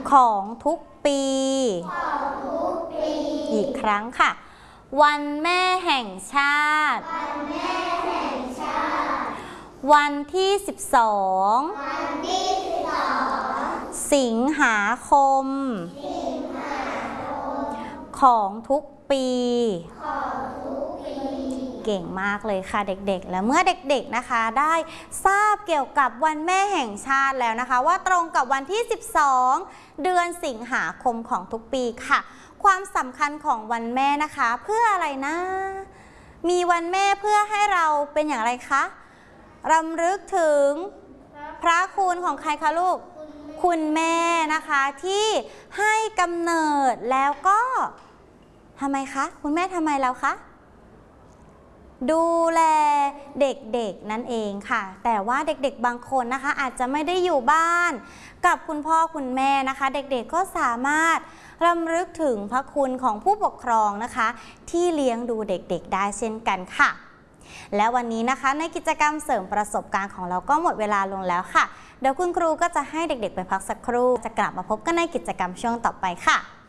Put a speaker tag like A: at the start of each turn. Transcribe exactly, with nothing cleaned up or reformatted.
A: ของทุกปีอีกครั้งค่ะวันแม่แห่งชาติวันที่สิบสองสิงหาคมของทุกปีเก่งมากเลยค่ะเด็กๆและเมื่อเด็กๆนะคะได้ทราบเกี่ยวกับวันแม่แห่งชาติแล้วนะคะว่าตรงกับวันที่สิบสองเดือนสิงหาคมของทุกปีค่ะความสำคัญของวันแม่นะคะเพื่ออะไรนะมีวันแม่เพื่อให้เราเป็นอย่างไรคะรำลึกถึงพระคุณของใครคะลูกคุณแม่นะคะที่ให้กำเนิดแล้วก็ทำไมคะคุณแม่ทำไมแล้วคะดูแลเด็กๆนั่นเองค่ะแต่ว่าเด็กๆบางคนนะคะอาจจะไม่ได้อยู่บ้านกับคุณพ่อคุณแม่นะคะเด็กๆก็สามารถรำลึกถึงพระคุณของผู้ปกครองนะคะที่เลี้ยงดูเด็กๆได้เช่นกันค่ะและวันนี้นะคะในกิจกรรมเสริมประสบการณ์ของเราก็หมดเวลาลงแล้วค่ะเดี๋ยวคุณครูก็จะให้เด็กๆไปพักสักครู่จะกลับมาพบกันในกิจกรรมช่วงต่อไปค่ะ